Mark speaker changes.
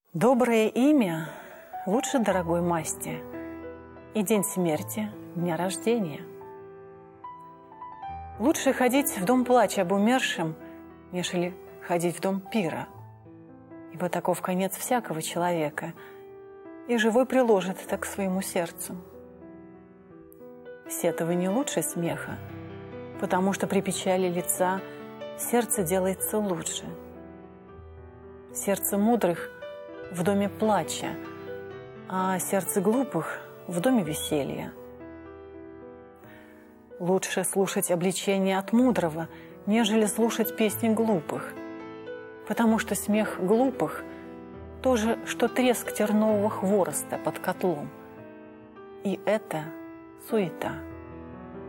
Speaker 1: Доброе имя лучше дорогой масти, и день смерти, дня рождения. Лучше ходить в дом плача об умершем, нежели ходить в дом пира, ибо таков конец всякого человека, и живой приложит это к своему сердцу. Сетование лучше смеха, потому что при печали лица сердце делается лучше. Сердце мудрых в доме плача, а сердце глупых в доме веселья. Лучше слушать обличение от мудрого, нежели слушать песни глупых, потому что смех глупых – то же, что треск тернового хвороста под котлом. И это суета.